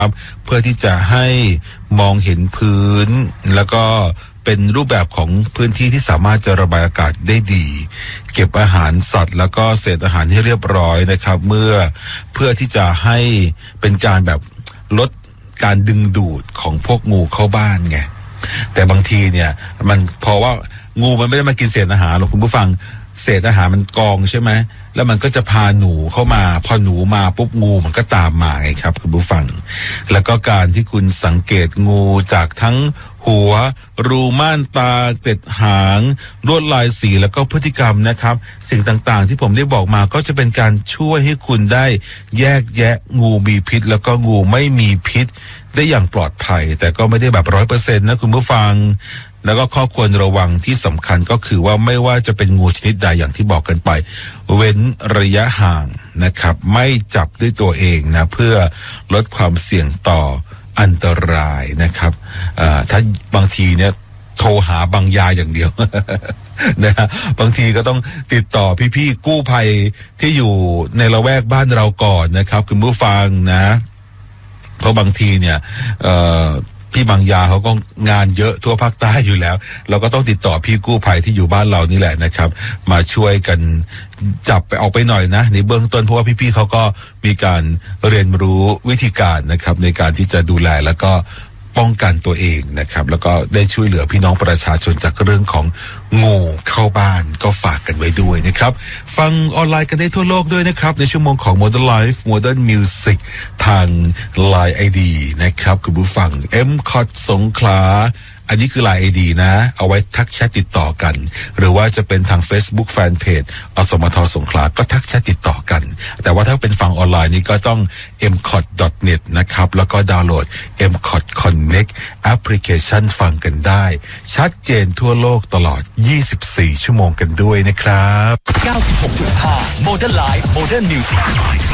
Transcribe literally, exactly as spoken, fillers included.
เพื่อที่จะให้มองเห็นพื้นแล้วก็เป็นรูปแบบของพื้นที่ที่สามารถจะระบายอากาศได้ดีเก็บอาหารสัตว์แล้วก็เศษอาหารให้เรียบร้อยนะครับเมื่อเพื่อที่จะให้เป็นการแบบลดการดึงดูดของพวกงูเข้าบ้านไงแต่บางทีเนี่ยมันเพราะว่างูมันไม่ได้มากินเศษอาหารหรอกคุณผู้ฟังเศษอาหารมันกองใช่ไหมแล้วมันก็จะพาหนูเข้ามาพอหนูมาปุ๊บงูมันก็ตามมาไงครับคุณผู้ฟังแล้วก็การที่คุณสังเกตงูจากทั้งหัวรูม่านตาเกล็ดหางลวดลายสีแล้วก็พฤติกรรมนะครับสิ่งต่างๆที่ผมได้บอกมาก็จะเป็นการช่วยให้คุณได้แยกแยะงูมีพิษแล้วก็งูไม่มีพิษได้อย่างปลอดภัยแต่ก็ไม่ได้แบบร้อยเปอร์เซ็นต์นะคุณผู้ฟังแล้วก็ข้อควรระวังที่สำคัญก็คือว่าไม่ว่าจะเป็นงูชนิดใดอย่างที่บอกกันไปเว้นระยะห่างนะครับไม่จับด้วยตัวเองนะเพื่อลดความเสี่ยงต่ออันตรายนะครับถ้าบางทีเนี่ยโทรหาบางยาอย่างเดียว นะบางทีก็ต้องติดต่อพี่ๆกู้ภัยที่อยู่ในละแวกบ้านเราก่อนนะครับคุณผู้ฟังนะเพราะบางทีเนี่ยพี่บางยาเขาก็งานเยอะทั่วภาคใต้อยู่แล้วเราก็ต้องติดต่อพี่กู้ภัยที่อยู่บ้านเรานี่แหละนะครับมาช่วยกันจับไปออกไปหน่อยนะในเบื้องต้นเพราะว่าพี่ๆเขาก็มีการเรียนรู้วิธีการนะครับในการที่จะดูแลแล้วก็ป้องกันตัวเองนะครับแล้วก็ได้ช่วยเหลือพี่น้องประชาชนจากเรื่องของงูเข้าบ้านก็ฝากกันไว้ด้วยนะครับฟังออนไลน์กันได้ทั่วโลกด้วยนะครับในชั่วโมงของ Modern Life Modern Music ทาง ไลน์ ไอ ดี นะครับคุณผู้ฟัง เอ็ม คอท สงขลาอันนี้คือ ไลน์ ไอ ดี นะเอาไว้ทักแชทติดต่อกันหรือว่าจะเป็นทาง Facebook Fanpage อสมทสงขลาก็ทักแชทติดต่อกันแต่ว่าถ้าเป็นฟังออนไลน์นี่ก็ต้อง เอ็ม คอท ดอท เน็ต นะครับแล้วก็ดาวน์โหลด เอ็ม คอท Connect แอปพลิเคชันฟังกันได้ชัดเจนทั่วโลกตลอดยี่สิบสี่ชั่วโมงกันด้วยนะครับเก้าสิบหกจุดห้า Modern Life Modern Music